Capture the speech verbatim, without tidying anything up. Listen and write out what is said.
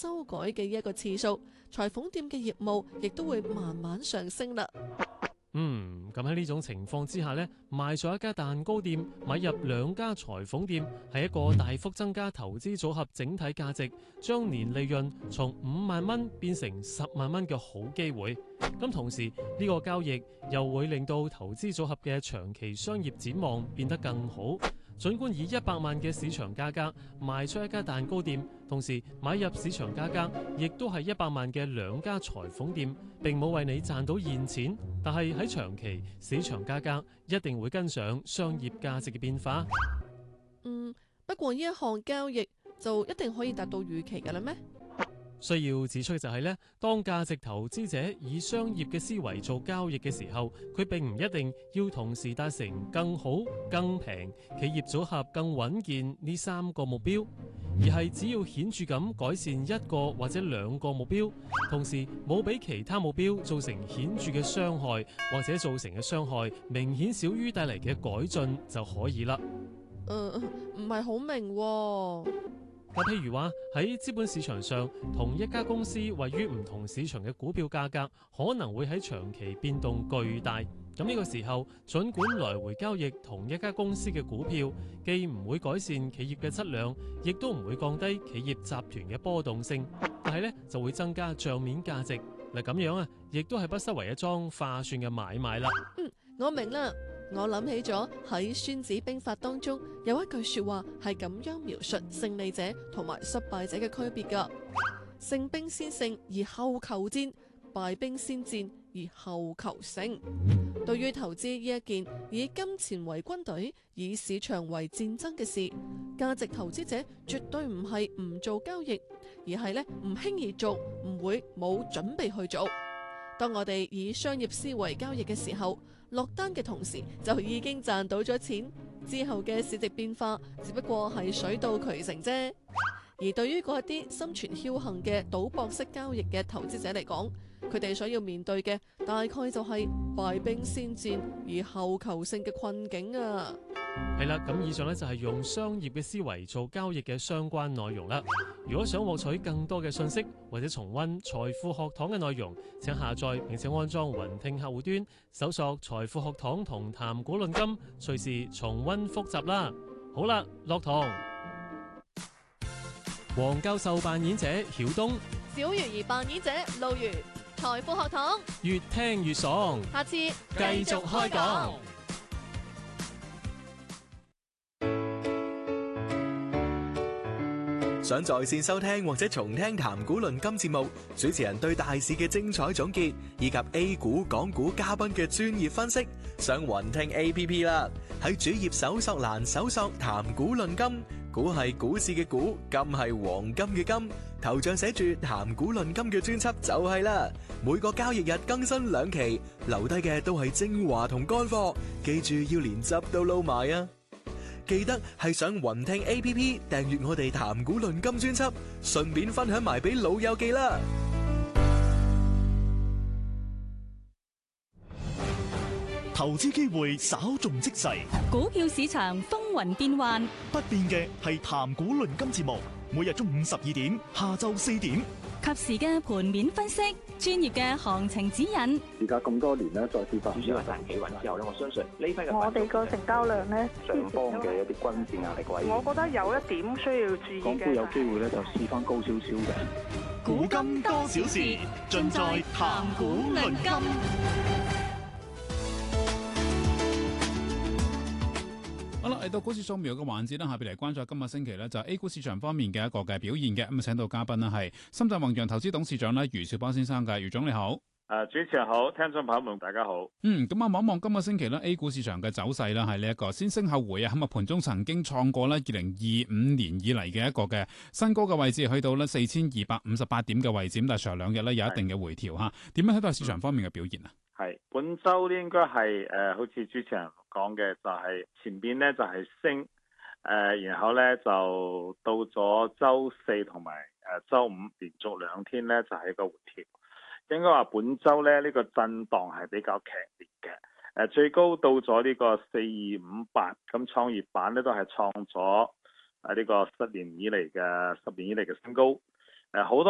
修改嘅一個次數，裁縫店嘅業務亦都會慢慢上升啦。 嗯，咁喺呢種情況之下呢，賣咗一家蛋糕店，買入兩家裁縫店，係一個大幅增加投資組合整體價值，將年利潤從五萬蚊變成十萬蚊嘅好機會。咁同時呢個交易又會令到投資組合嘅長期商業展望變得更好。儘管以一百萬嘅市場價格賣出一家蛋糕店，同時買入市場價格亦都係一百萬嘅兩家裁縫店，並冇為你賺到現錢，但係喺長期市場價格一定會跟上商業價值嘅變化。 嗯，不過呢一項交易就一定可以達到預期㗎啦咩？ 需要指出嘅就係咧，當價值投資者以商業嘅思維做交易嘅時候，佢並唔一定要同時達成更好、更平、企業組合更穩健呢三個目標，而係只要顯著咁改善一個或者兩個目標，同時冇俾其他目標造成顯著嘅傷害，或者造成嘅傷害明顯少於帶嚟嘅改進就可以啦。 誒，唔係好明喎。 嗱，譬如話喺資本市場上，同一家公司位於唔同市場嘅股票價格可能會喺長期變動巨大。咁呢個時候，儘管來回交易同一家公司嘅股票，既唔會改善企業嘅質量，亦都唔會降低企業集團嘅波動性，但係咧就會增加帳面價值。嗱，咁樣啊，亦都係不失為一樁划算嘅買賣啦。 嗯，我明啦。我諗起咗喺《孫子兵法》當中有一句說話係咁樣描述勝利者同埋失敗者嘅區別噶：勝兵先勝而後求戰，敗兵先戰而後求勝。對於投資呢一件以金錢為軍隊、以市場為戰爭嘅事，價值投資者絕對唔係唔做交易，而係咧唔輕易做，唔會冇準備去做。當我哋以商業思維交易嘅時候，落單嘅同時就已經賺到咗錢，之後嘅市值變化只不過係水到渠成啫。而對於嗰一啲心存僥倖嘅賭博式交易嘅投資者嚟講，佢哋所要面對嘅大概就係敗兵先戰而後求勝嘅困境啊。 係啦，咁以上呢就係用商業嘅思維做交易嘅相關內容啦。如果想獲取更多嘅信息或者重溫財富學堂嘅內容，請下載並且安裝雲聽客戶端，搜索財富學堂同談股論金，隨時重溫複習啦。好啦，落堂。黃教授扮演者曉東， 小魚兒扮演者路如，財富學堂越聽越爽， 下次繼續開講。 想在線收聽或者重聽談股論金節目，主持人對大市嘅精彩總結，以及 A 股、港股嘉賓嘅專業分析，上雲聽 A P P 啦。喺主頁搜索欄搜索談股論金，股係股市嘅股，金係黃金嘅金，頭像寫住談股論金嘅專輯就係啦。每個交易日更新兩期，留低嘅都係精華同乾貨，記住要連汁都撈埋啊！記得係上雲聽 A P P 訂閱我哋談股論金專輯，順便分享埋俾老友記啦。 投資機會稍縱即逝， 股票市場風雲變幻， 不變嘅係談股論金節目，每日中午十二點，下晝四點， 及時嘅盤面分析，專業嘅行情指引。 而家咁多年咧，再次發主要係賺企穩之後咧，我相信呢批嘅我哋個成交量咧， 上方嘅一啲均線壓力位， 我覺得有一點需要注意嘅。 港股有機會咧，就試翻高少少嘅。 古今多少事，盡在談股論金。 好啦，嚟到股市掃描嘅環節啦，下邊嚟關注今個星期咧就係 A 股市場方面嘅一個嘅表現嘅。咁啊，請到嘉賓呢係深圳宏洋投資董事長咧余少波先生嘅。余總你好。 誒，主持人好，聽眾朋友們大家好。 嗯，咁啊，望一望今個星期咧 A 股市場嘅走勢啦，係呢一個先升後回啊。咁啊，盤中曾經創過咧二零二五年以嚟嘅一個嘅新高嘅位置，去到咧四千二百五十八點嘅位置。咁但係上兩日咧有一定嘅回調吓。點樣睇到市場方面嘅表現啊？ 係本周咧應該係誒，好似主持人講嘅，就係、是、前邊咧就係升，誒、呃，然後咧就到咗周四同埋誒周五連續兩天咧就係、是、一個回調。應該話本周咧呢、這個震盪係比較強烈嘅，誒、呃、最高到咗呢個四二五八，咁創業板咧都係創咗誒呢個十年以嚟嘅十年以嚟嘅新高，誒、呃、好多